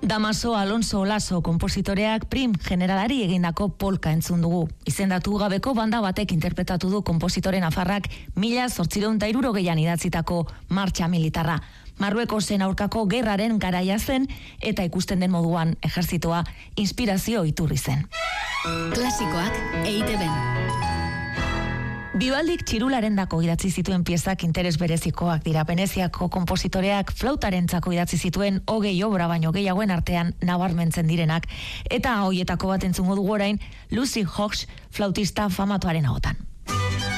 Damaso Alonso Olaso konpositoreak Prim generalari egindako polka entzun dugu. Izendatu gabeko banda batek interpretatu du konpositore nafarrak 1860an idatzitako martxa militarra. Marruekosen aurkako gerraren garaia zen eta ikusten den moduan ejertzitoa inspirazio iturri zen. Klasikoak EITB-n. Bibaldik txirularendako idatzi zituen piezak interes berezikoak dira. Veneziako konpositoreak flautarentzako idatzi zituen 20 obra baino gehiagoen artean nabarmentzen direnak. Eta hoietako bat entzungo dugu orain Lucy Hawkes flautista famatuaren ahotan.